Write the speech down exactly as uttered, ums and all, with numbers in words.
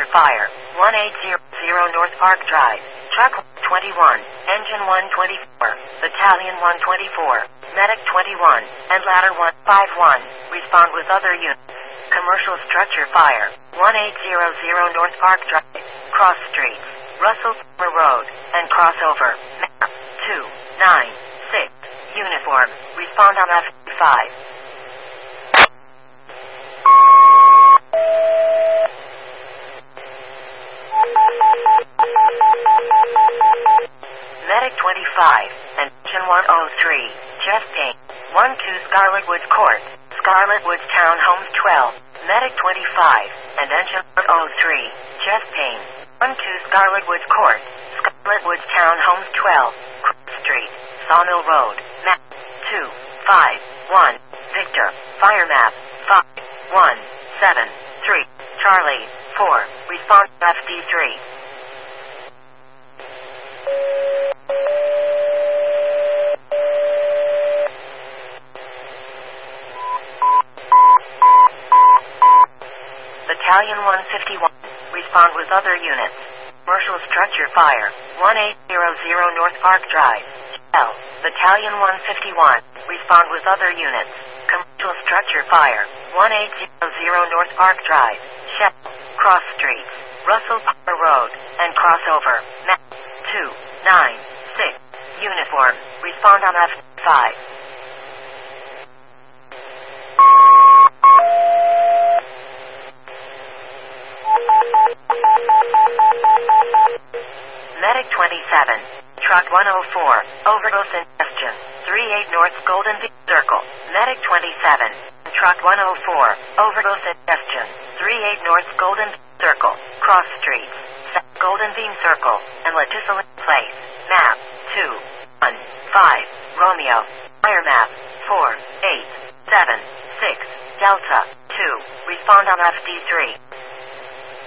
structure fire. one eight zero zero North Park Drive. Truck twenty-one, Engine one twenty-four, Battalion one twenty-four, Medic twenty-one, and Ladder one five one. Respond with other units. Commercial structure fire. one eight zero zero North Park Drive. Cross streets. Russell Palmer Road. And crossover. Map two nine six. Uniform. Respond on F five. Medic twenty-five and Engine one oh three. Chest pain. one two Scarlet Woods Court. Scarlet Woods Townhomes twelve. Medic twenty-five and Engine one oh three. Chest pain. one two Scarlet Woods Court. Scarlet Woods Townhomes twelve. Cross Street. Sawmill Road. Map two five one. Victor. Fire map five one seven three. Charlie four. Response F D three. Battalion one fifty-one. Respond with other units. Commercial structure fire. one eight zero zero North Park Drive. Shell. Battalion one fifty-one. Respond with other units. Commercial structure fire. one eight zero zero North Park Drive. Shell. Cross streets. Russell Palmer Road. And crossover. Map two nine six. Uniform. Respond on F five. Medic twenty-seven. Truck one oh four. Overdose ingestion. three eight North Golden Beach Circle. Medic twenty-seven. Truck one oh four. Overdose ingestion. three eight North Golden Beach Circle. Cross streets. South Golden Bean Circle. And Leticia Place. Map two one five. Romeo. Fire map four eight seven six. Delta two. Respond on F D three.